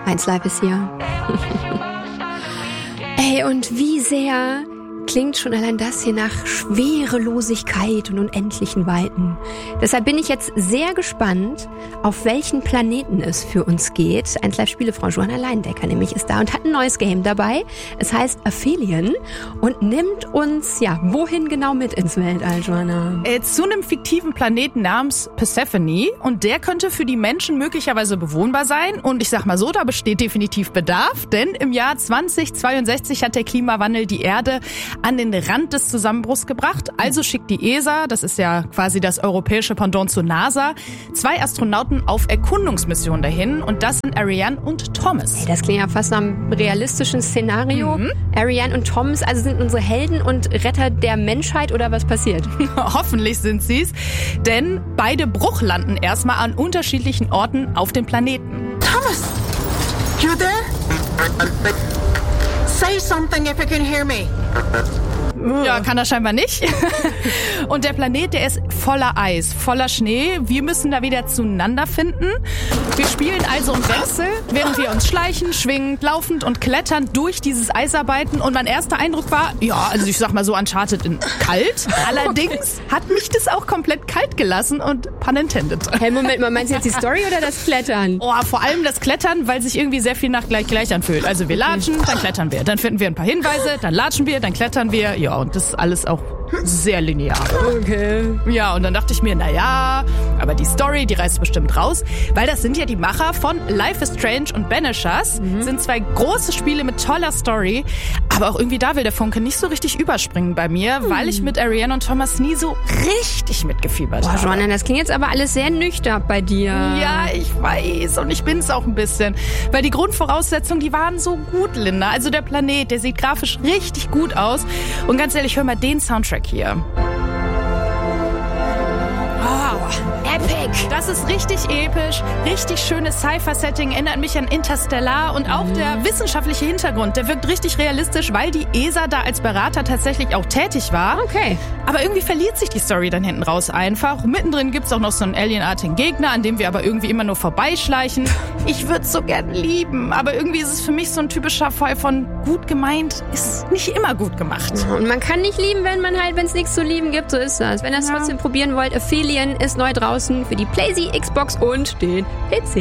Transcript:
1Live ist hier. Ey, und wie sehr klingt schon allein das hier nach Schwerelosigkeit und unendlichen Weiten. Deshalb bin ich jetzt sehr gespannt, auf welchen Planeten es für uns geht. 1Live-Spielefrau Johanna Leindecker nämlich ist da und hat ein neues Game dabei. Es heißt Aphelion und nimmt uns, wohin genau mit ins Weltall, Johanna? Zu einem fiktiven Planeten namens Persephone. Und der könnte für die Menschen möglicherweise bewohnbar sein. Und ich sag mal so, da besteht definitiv Bedarf. Denn im Jahr 2062 hat der Klimawandel die Erde an den Rand des Zusammenbruchs gebracht. Also schickt die ESA, das ist ja quasi das europäische Pendant zur NASA, 2 Astronauten auf Erkundungsmissionen dahin. Und das sind Ariane und Thomas. Hey, das klingt ja fast nach einem realistischen Szenario. Ariane und Thomas, also sind unsere Helden und Retter der Menschheit oder was passiert? Hoffentlich sind sie's. Denn beide bruchlanden erstmal an unterschiedlichen Orten auf dem Planeten. Thomas, you there? Say something if you can hear me. Ja, kann er scheinbar nicht. Und der Planet, der ist voller Eis, voller Schnee. Wir müssen da wieder zueinander finden. Wir spielen also im Wechsel, während wir uns schleichen, schwingend, laufend und kletternd durch dieses Eis arbeiten. Und mein erster Eindruck war, also ich sag mal so Uncharted in kalt. Allerdings hat mich das auch komplett kalt gelassen und pun intended. Hey, Moment mal, meinst du jetzt die Story oder das Klettern? Vor allem das Klettern, weil sich irgendwie sehr viel nach gleich anfühlt. Also wir latschen, dann klettern wir. Dann finden wir ein paar Hinweise, dann latschen wir, dann klettern wir. Ja, und das ist alles auch sehr linear. Okay. Ja, und dann dachte ich mir, aber die Story, die reißt bestimmt raus, weil das sind ja die Macher von Life is Strange und Banishers. Sind 2 große Spiele mit toller Story, aber auch irgendwie da will der Funke nicht so richtig überspringen bei mir, weil ich mit Ariane und Thomas nie so richtig mitgefiebert habe. Joanna, das klingt jetzt aber alles sehr nüchtern bei dir. Ja, ich weiß und ich bin's auch ein bisschen, weil die Grundvoraussetzungen, die waren so gut, Linda. Also der Planet, der sieht grafisch richtig gut aus und ganz ehrlich, hör mal den Soundtrack hier. Epic! Das ist richtig episch, richtig schönes Sci-Fi-Setting, erinnert mich an Interstellar und auch der wissenschaftliche Hintergrund, der wirkt richtig realistisch, weil die ESA da als Berater tatsächlich auch tätig war. Okay. Aber irgendwie verliert sich die Story dann hinten raus einfach. Mittendrin gibt's auch noch so einen alienartigen Gegner, an dem wir aber irgendwie immer nur vorbeischleichen. Ich würde es so gern lieben, aber irgendwie ist es für mich so ein typischer Fall von gut gemeint, ist nicht immer gut gemacht. Und man kann nicht lieben, wenn es nichts zu lieben gibt, so ist das. Wenn ihr es trotzdem probieren wollt, Aphelion ist neu draußen für die PlayStation, Xbox und den PC.